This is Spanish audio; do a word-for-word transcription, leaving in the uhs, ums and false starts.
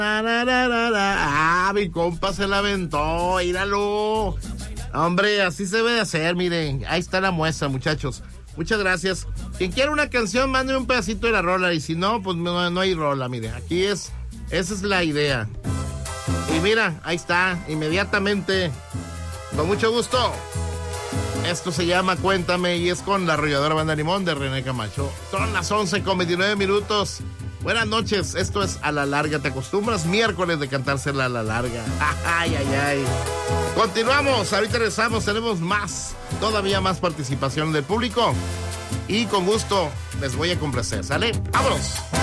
Ah, mi compa se la aventó, míralo. Hombre, así se debe de hacer, miren. Ahí está la muestra, muchachos. Muchas gracias. Quien quiera una canción, mande un pedacito de la rola. Y si no, pues no, no hay rola, mire. Aquí es, esa es la idea. Y mira, ahí está, inmediatamente. Con mucho gusto. Esto se llama Cuéntame y es con la arrolladora Banda Limón de René Camacho. Son las once con veintinueve minutos. Buenas noches, esto es A la Larga. ¿Te acostumbras? Miércoles de cantársela a la larga. Ay, ay, ay. Continuamos, ahorita regresamos, tenemos más, todavía más participación del público. Y con gusto les voy a complacer, ¿sale? ¡Vámonos!